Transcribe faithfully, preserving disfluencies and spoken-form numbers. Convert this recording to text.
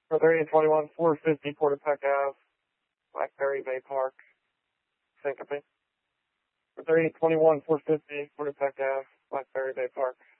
For thirty-eight twenty-one, four fifty, Portapeck Ave, Blackberry Bay Park, Syncope. For thirty-eight twenty-one, four fifty, Portapeck Ave, Blackberry Bay Park.